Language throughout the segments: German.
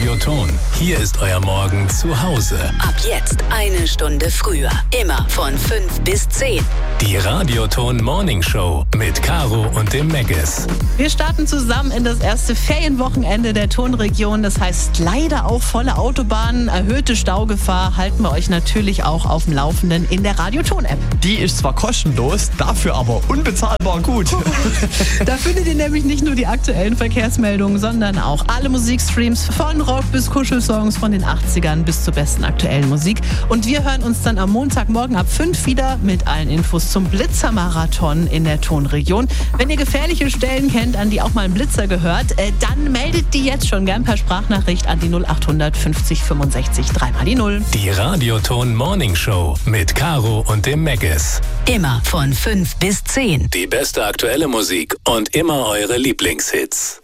Radioton. Hier ist euer Morgen zu Hause. Ab jetzt 1 Stunde früher. Immer von 5 bis 10. Die Radioton Morning Show mit Caro und dem Meggis. Wir starten zusammen in das erste Ferienwochenende der Tonregion. Das heißt leider auch volle Autobahnen, erhöhte Staugefahr. Halten wir euch natürlich auch auf dem Laufenden in der Radioton-App. Die ist zwar kostenlos, dafür aber unbezahlbar gut. Da findet ihr nämlich nicht nur die aktuellen Verkehrsmeldungen, sondern auch alle Musikstreams von Rock bis Kuschelsongs von den 80ern bis zur besten aktuellen Musik. Und wir hören uns dann am Montagmorgen ab 5 wieder mit allen Infos zum Blitzermarathon in der Tonregion. Wenn ihr gefährliche Stellen kennt, an die auch mal ein Blitzer gehört, dann meldet die jetzt schon gern per Sprachnachricht an die 0800 50 65 3 die 0. Die Radioton Morning Show mit Caro und dem Meggis. Immer von 5 bis 10. Die beste aktuelle Musik und immer eure Lieblingshits.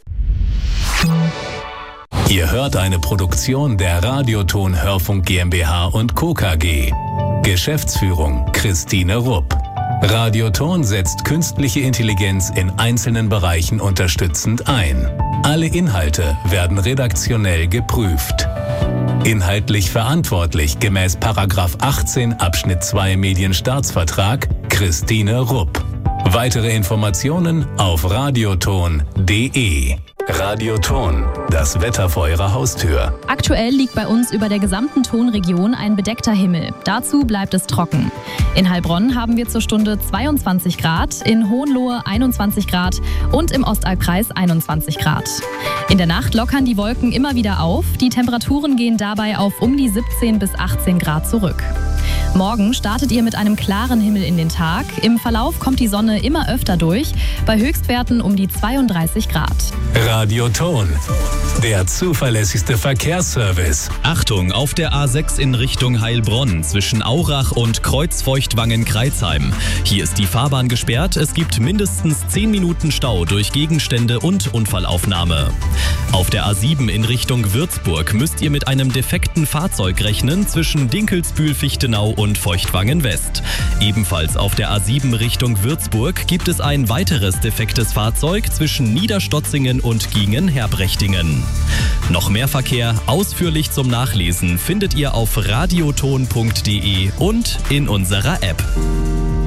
Ihr hört eine Produktion der Radioton Hörfunk GmbH und Co. KG. Geschäftsführung Christine Rupp. Radioton setzt künstliche Intelligenz in einzelnen Bereichen unterstützend ein. Alle Inhalte werden redaktionell geprüft. Inhaltlich verantwortlich gemäß § 18 Abschnitt 2 Medienstaatsvertrag Christine Rupp. Weitere Informationen auf radioton.de. Radioton, das Wetter vor Ihrer Haustür. Aktuell liegt bei uns über der gesamten Tonregion ein bedeckter Himmel. Dazu bleibt es trocken. In Heilbronn haben wir zur Stunde 22 Grad, in Hohenlohe 21 Grad und im Ostalbkreis 21 Grad. In der Nacht lockern die Wolken immer wieder auf. Die Temperaturen gehen dabei auf um die 17 bis 18 Grad zurück. Morgen startet ihr mit einem klaren Himmel in den Tag. Im Verlauf kommt die Sonne immer öfter durch, bei Höchstwerten um die 32 Grad. Radioton, der zuverlässigste Verkehrsservice. Achtung, auf der A6 in Richtung Heilbronn zwischen Aurach und Kreuzfeuchtwangen-Kreilsheim. Hier ist die Fahrbahn gesperrt. Es gibt mindestens 10 Minuten Stau durch Gegenstände und Unfallaufnahme. Auf der A7 in Richtung Würzburg müsst ihr mit einem defekten Fahrzeug rechnen zwischen Dinkelsbühl-Fichtenau und Feuchtwangen-West. Ebenfalls auf der A7 Richtung Würzburg gibt es ein weiteres defektes Fahrzeug zwischen Niederstotzingen und Giengen-Herbrechtingen. Noch mehr Verkehr ausführlich zum Nachlesen findet ihr auf radioton.de und in unserer App.